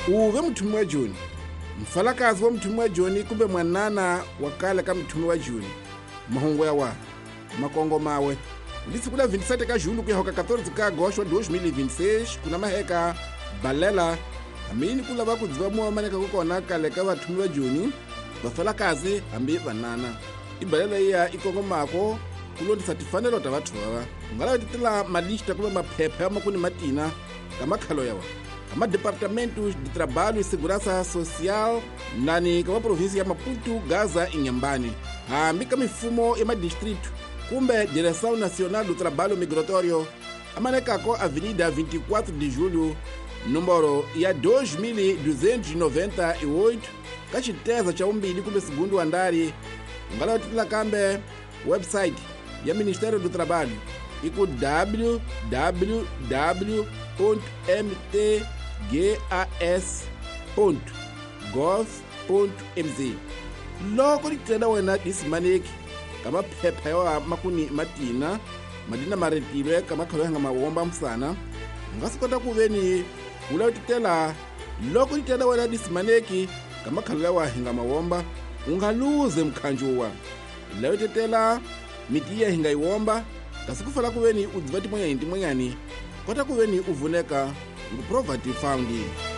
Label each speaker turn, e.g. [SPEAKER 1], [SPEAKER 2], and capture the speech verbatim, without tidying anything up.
[SPEAKER 1] uve muthumi wa Joni, mfalakazi wa muthumi wa Joni kumbe mwanana wakale ka muthumi wa Joni. Mahungu yawa makongo mawe ulisiku la vintisete ka Juni kuyahoka quatorze ka agosto dois mil e vinte e seis kuna maheka balela amini kula va kudziva muwamaneka kukona kale ka vathumi va Joni vafalakazi hambi vanana. Ibalela iya ikongomako kulondisa tifanelo ta vathu vava ungala titila malista kumbe maphepha makuni matina ka makhalo yawa kama departamentos de trabalho e segurança social nani kama província ya Maputo, Gaza e Inhambane hambi ka mifumo ya madistrito kumbe direção nacional do trabalho migratório amanekako avenida vinte e quatro de julho número ya dois mil duzentos e noventa e oito ka chiteza cha umbili kumbe segundo andari ungala titila kambe website ya Ministério do Trabalho iku w w w ponto m t gas ponto gov ponto m z. Loko litenda wena disimaneki kama phepha yawa makuni matina madina maretilwe kama khalo hanga mawomba msana ngasikota kuveni ula utitela. Loko litenda wena disimaneki kama khalo yawa hinga mawomba ungaluze mkhanjuwa leo tetela mitiya hinga iwomba kasikufala kuveni udzivati mwenyani timwenyani kota kuveni uvuneka nguproperty found.